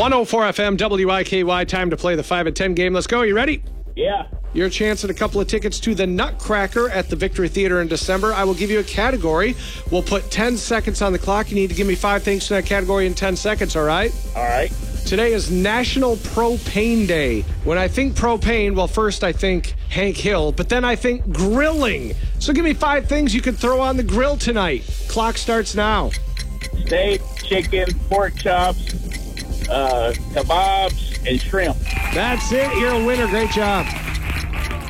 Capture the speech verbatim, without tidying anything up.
one oh four F M, W I K Y, time to play the five and ten game. Let's go. You ready? Yeah. Your chance at a couple of tickets to the Nutcracker at the Victory Theater in December. I will give you a category. We'll put ten seconds on the clock. You need to give me five things to that category in ten seconds, all right? All right. Today is National Propane Day. When I think propane, well, first I think Hank Hill, but then I think grilling. So give me five things you can throw on the grill tonight. Clock starts now. Steak, chicken, pork chops, uh, kebabs, and shrimp. That's it. You're a winner. Great job.